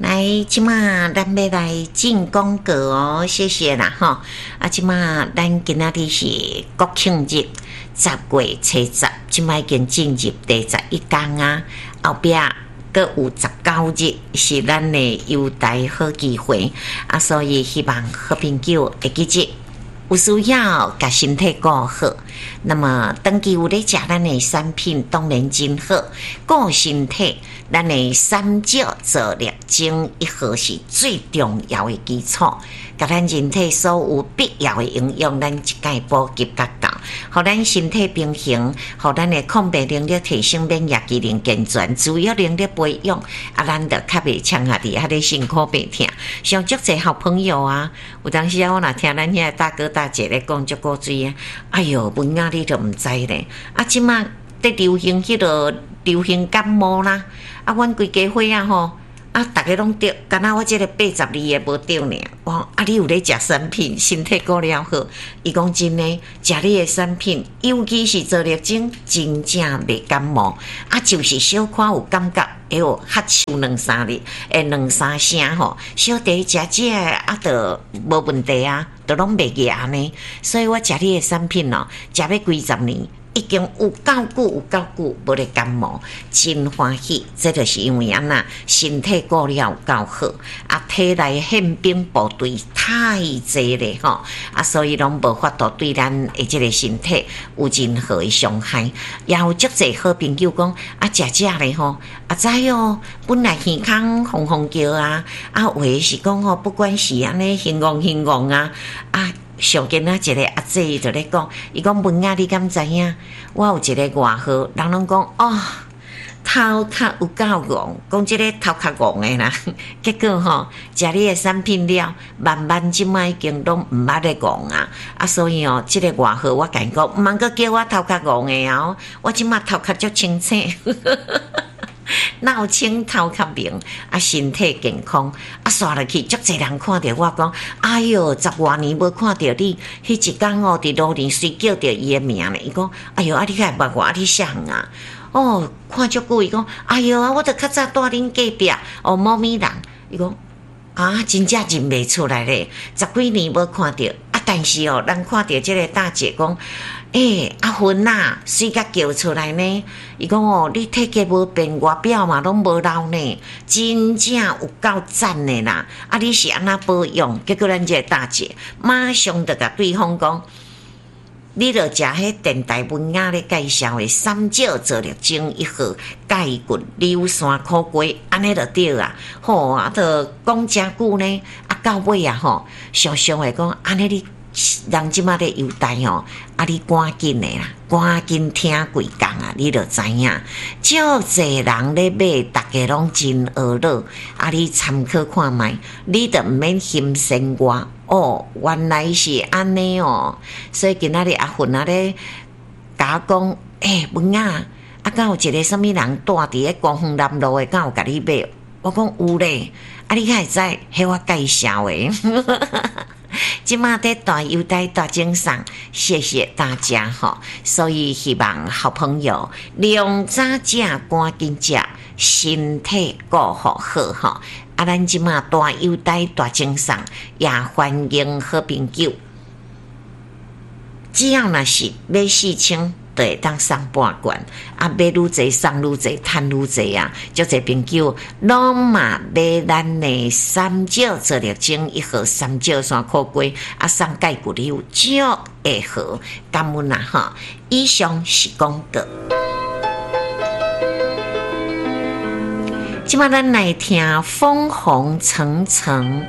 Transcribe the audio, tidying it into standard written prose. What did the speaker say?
来，即马咱要来进广告哦，谢谢啦吼。即马咱今仔日是国庆日，10月初10，即马已经进入第11天啊，后壁阁有19日是咱的优待好机会所以希望好朋友会记住。有需要把身体顾好，那么长期有咧食咱的产品当然真好。顾身体，咱的三少做力精一号是最重要的基础，甲咱人体所有必要的营养，咱一概补给甲到，互咱身体平衡，互咱的抗病能力提升，免疫机能健全，自愈能力培养，咱就较袂呛下伫咧辛苦白疼。像足侪好朋友啊，有当时我若听咱遐大哥大姐咧讲足古锥啊，哎哟，文雅你都毋知咧，即马在流行迄个流行感冒啦，阮规家伙啊吼。大家拢得，敢若我这个82个无得呢。你有咧食产品，身体顾了好。伊讲真诶，食你的产品，尤其是做力精，真正袂感冒。就是小可有感觉，咳嗽2-3日，2-3声吼，小弟食就无问题啊，都拢袂痒呢。所以我食你的产品食要几十年。已经有够久无咧感冒，真欢喜。这就是因为身体顾了够好，体内宪兵部队太济咧吼，所以拢无法度对咱的这个身体有任何的伤害。也有足侪好朋友讲食咧吼，知本来耳康红叫有的是讲不管是安尼兴旺上近一个阿姐就咧讲，伊讲文雅，你敢知影？我有一个外号，人拢讲头壳有够戆，讲即个头壳戆的啦。结果食你的产品了，慢慢即摆已经拢毋捌咧戆所以即个外号我甲伊讲，毋通阁叫我头壳戆的我即摆头壳足清醒。闹清头壳明身体健康刷落去，足侪人看到我讲，哎哟，10多年无看到你，迄一天伫路边随叫着伊的名咧。伊讲，哎哟，你敢会捌我？你啥看足久，伊讲，哎哟，我著较早住恁隔壁猫咪人。伊讲，真正认袂出来咧，10几年无看到但是咱看到这个大姐讲。阿芬水甲叫出来呢。伊讲你体格无变，外表嘛拢无老呢，真正有够赞的啦。你是安那保养？结果咱这个大姐马上就甲对方讲，你著食迄电台文雅咧介绍的三少做力精1号钙骨硫酸苦瓜，安尼就对著讲真久呢。到尾常常会讲安尼你。人即马咧优待你赶紧的啦，赶紧听几工你就知影。足侪人咧买，大家拢真学乐你参考看卖，你就毋免嫌生我原来是安尼所以今仔日阿芬咧甲我讲，文雅敢有一个什么人住伫咧光复南路的，敢有甲你买？我讲有咧，你敢会知？迄我介绍的。即马在大优待大精上，谢谢大家所以希望好朋友量早食，赶紧食，身体顾好咱即马大优待大精上，也欢迎好朋友。只要若是买4000。对，当送半罐买愈侪送愈侪，趁愈侪足侪朋友拢嘛买咱的三少做力精1号三少酸苦瓜送钙骨溜足会好，感恩以上是广告。即摆咱来听风红层层。